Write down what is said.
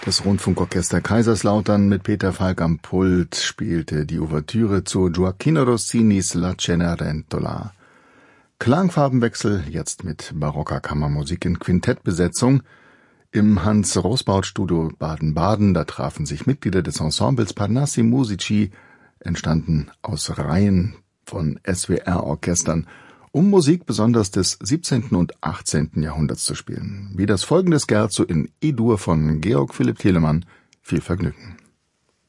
Das Rundfunkorchester Kaiserslautern mit Peter Falk am Pult spielte die Ouvertüre zu Gioacchino Rossinis La Cenerentola. Klangfarbenwechsel jetzt mit barocker Kammermusik in Quintettbesetzung. Im Hans-Rosbaud-Studio Baden-Baden, da trafen sich Mitglieder des Ensembles Parnassi Musici, entstanden aus Reihen von SWR-Orchestern, um Musik besonders des 17. und 18. Jahrhunderts zu spielen. Wie das folgende Scherzo in E-Dur von Georg Philipp Telemann. Viel Vergnügen.